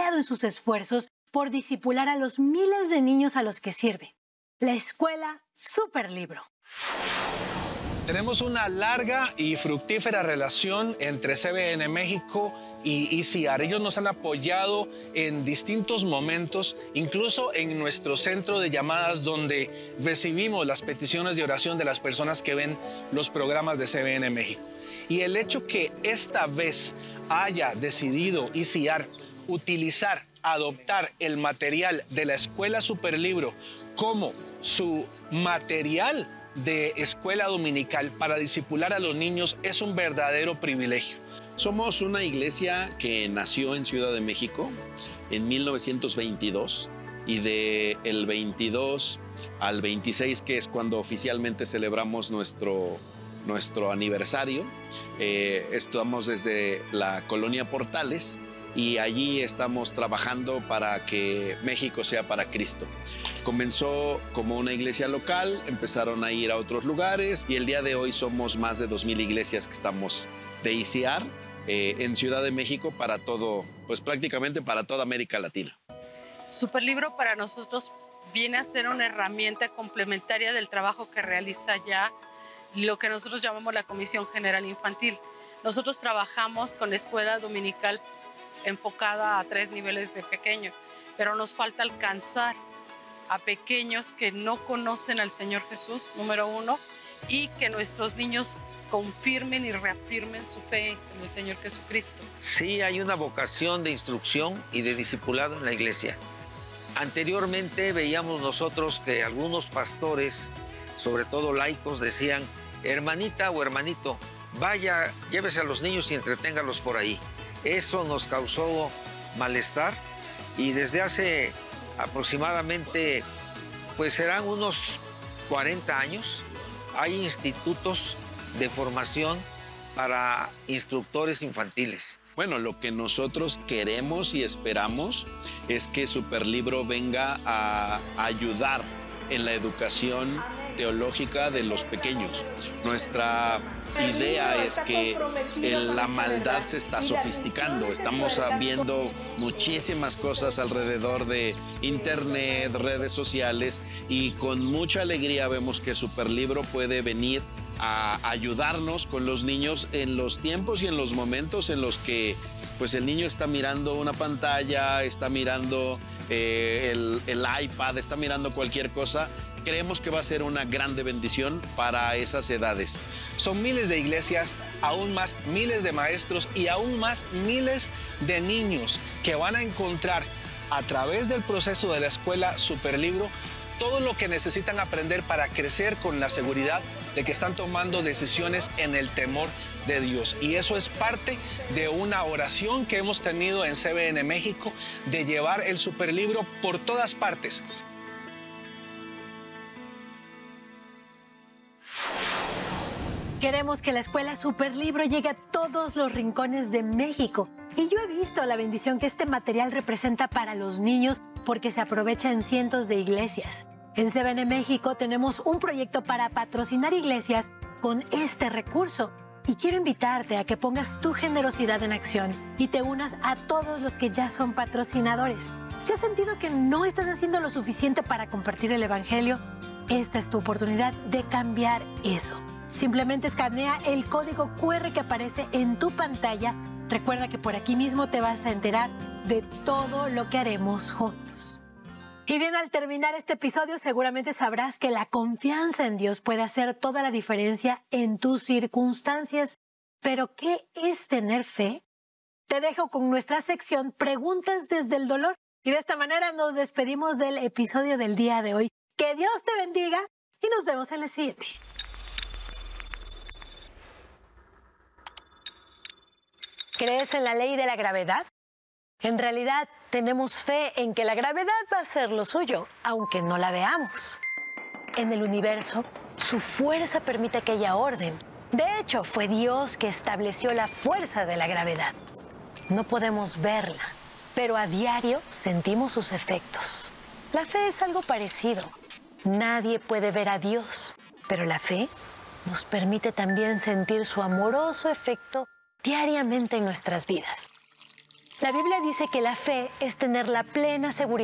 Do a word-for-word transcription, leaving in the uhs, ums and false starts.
confiado en sus esfuerzos por discipular a los miles de niños a los que sirve. La Escuela Superlibro. Tenemos una larga y fructífera relación entre C B N México y I C I A R. Ellos nos han apoyado en distintos momentos, incluso en nuestro centro de llamadas donde recibimos las peticiones de oración de las personas que ven los programas de C B N México. Y el hecho que esta vez haya decidido I C I A R utilizar, adoptar el material de la Escuela Superlibro como su material de escuela dominical para discipular a los niños es un verdadero privilegio. Somos una iglesia que nació en Ciudad de México en mil novecientos veintidós y de el veintidós al veintiséis, que es cuando oficialmente celebramos nuestro, nuestro aniversario, eh, estamos desde la colonia Portales y allí estamos trabajando para que México sea para Cristo. Comenzó como una iglesia local, empezaron a ir a otros lugares y el día de hoy somos más de dos mil iglesias que estamos de I C I A R eh, en Ciudad de México para todo, pues prácticamente para toda América Latina. Superlibro para nosotros viene a ser una herramienta complementaria del trabajo que realiza ya lo que nosotros llamamos la Comisión General Infantil. Nosotros trabajamos con la escuela dominical enfocada a tres niveles de pequeños, pero nos falta alcanzar a pequeños que no conocen al Señor Jesús, número uno, y que nuestros niños confirmen y reafirmen su fe en el Señor Jesucristo. Sí hay una vocación de instrucción y de discipulado en la iglesia. Anteriormente veíamos nosotros que algunos pastores, sobre todo laicos, decían: hermanita o hermanito, vaya, llévese a los niños y entreténgalos por ahí. Eso nos causó malestar y desde hace aproximadamente, pues serán unos cuarenta años, hay institutos de formación para instructores infantiles. Bueno, lo que nosotros queremos y esperamos es que Superlibro venga a ayudar en la educación teológica de los pequeños. Nuestra idea es que el, la maldad se está sofisticando. Estamos viendo muchísimas cosas alrededor de internet, redes sociales, y con mucha alegría vemos que Superlibro puede venir a ayudarnos con los niños en los tiempos y en los momentos en los que pues el niño está mirando una pantalla, está mirando eh, el, el iPad, está mirando cualquier cosa. Creemos que va a ser una grande bendición para esas edades. Son miles de iglesias, aún más miles de maestros y aún más miles de niños que van a encontrar a través del proceso de la Escuela Superlibro todo lo que necesitan aprender para crecer con la seguridad de que están tomando decisiones en el temor de Dios. Y eso es parte de una oración que hemos tenido en C B N México de llevar el Superlibro por todas partes. Queremos que la Escuela Superlibro llegue a todos los rincones de México. Y yo he visto la bendición que este material representa para los niños porque se aprovecha en cientos de iglesias. En C B N México tenemos un proyecto para patrocinar iglesias con este recurso. Y quiero invitarte a que pongas tu generosidad en acción y te unas a todos los que ya son patrocinadores. Si has sentido que no estás haciendo lo suficiente para compartir el Evangelio, esta es tu oportunidad de cambiar eso. Simplemente escanea el código cu erre que aparece en tu pantalla. Recuerda que por aquí mismo te vas a enterar de todo lo que haremos juntos. Y bien, al terminar este episodio seguramente sabrás que la confianza en Dios puede hacer toda la diferencia en tus circunstancias. ¿Pero qué es tener fe? Te dejo con nuestra sección Preguntas desde el dolor. Y de esta manera nos despedimos del episodio del día de hoy. Que Dios te bendiga y nos vemos en el siguiente. ¿Crees en la ley de la gravedad? En realidad, tenemos fe en que la gravedad va a hacer lo suyo, aunque no la veamos. En el universo, su fuerza permite que haya orden. De hecho, fue Dios que estableció la fuerza de la gravedad. No podemos verla, pero a diario sentimos sus efectos. La fe es algo parecido. Nadie puede ver a Dios, pero la fe nos permite también sentir su amoroso efecto diariamente en nuestras vidas. La Biblia dice que la fe es tener la plena seguridad